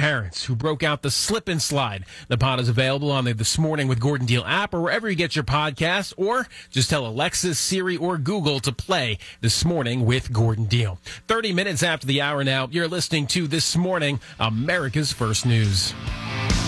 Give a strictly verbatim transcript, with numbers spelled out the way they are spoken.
parents who broke out the slip and slide. The pod is available on the This Morning with Gordon Deal app or wherever you get your podcasts, or just tell Alexa, Siri, or Google to play This Morning with Gordon Deal. thirty minutes after the hour now, you're listening to This Morning, America's First News.